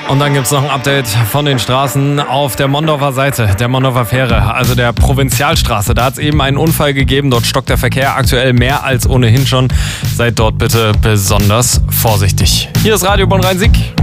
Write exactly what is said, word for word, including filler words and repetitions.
Und dann gibt es noch ein Update von den Straßen auf der Mondorfer Seite, der Mondorfer Fähre, also der Provinzialstraße. Da hat es eben einen Unfall gegeben, dort stockt der Verkehr aktuell mehr als ohnehin schon. Seid dort bitte besonders vorsichtig. Hier ist Radio Bonn-Rhein-Sieg.